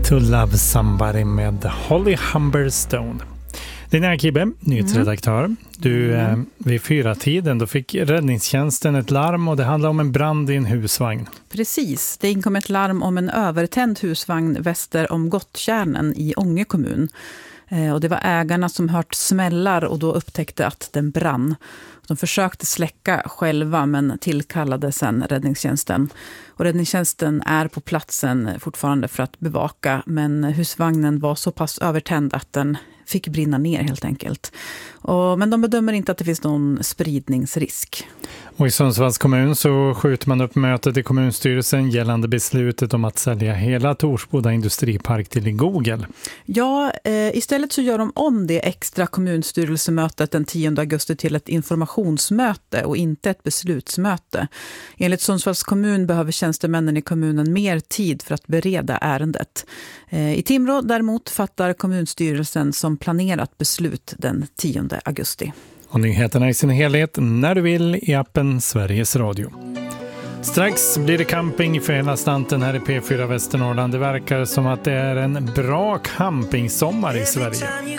To Love Somebody med Holly Humberstone. Linnea Kibbe, nyhetsredaktör. Vid 4-tiden då fick räddningstjänsten ett larm och det handlade om en brand i en husvagn. Precis, det inkom ett larm om en övertänd husvagn väster om Gottkärnen i Ånge kommun. Och det var ägarna som hört smällar och då upptäckte att den brann. De försökte släcka själva men tillkallade sen räddningstjänsten. Och räddningstjänsten är på platsen fortfarande för att bevaka, men husvagnen var så pass övertänd att den fick brinna ner helt enkelt. Men de bedömer inte att det finns någon spridningsrisk. Och i Sundsvalls kommun så skjuter man upp mötet i kommunstyrelsen gällande beslutet om att sälja hela Torsboda industripark till Google. Ja, istället så gör de om det extra kommunstyrelsemötet den 10 augusti till ett informationsmöte och inte ett beslutsmöte. Enligt Sundsvalls kommun behöver tjänstemännen i kommunen mer tid för att bereda ärendet. I Timrå däremot fattar kommunstyrelsen som planerat beslut den 10 augusti. Och nyheterna i sin helhet när du vill i appen Sveriges Radio. Strax blir det camping för hela slanten här i P4 Västernorrland. Det verkar som att det är en bra campingsommar i Sverige.